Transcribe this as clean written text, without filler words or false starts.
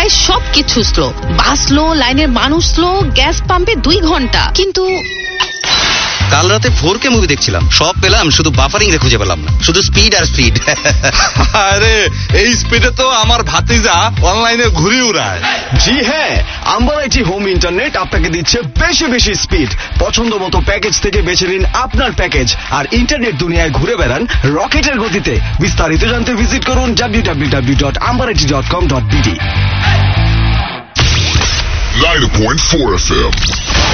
সবকিছু স্লো। বাস স্লো, লাইনের মানুষ স্লো, গ্যাস পাম্পে 2 ঘন্টা। কিন্তু কাল রাতে 4K মুভি দেখছিলাম, সব পেলাম, শুধু বাফারিং রে খুঁজে পেলাম না। শুধু স্পিড আর স্পিড। আরে এই স্পিডে তো আমার ভাতিজা অনলাইনে ঘুরি উড়ায়। জি হ্যাঁ, আম্বারাইটি হোম ইন্টারনেট আপনাকে দিচ্ছে বেশি বেশি স্পিড। পছন্দ মতো প্যাকেজ থেকে বেছে নিন আপনার প্যাকেজ আর ইন্টারনেট দুনিয়ায় ঘুরে বেড়ান রকেটের গতিতে। বিস্তারিত জানতে ভিজিট করুন www.ambarati.com.bd। 90.4 FM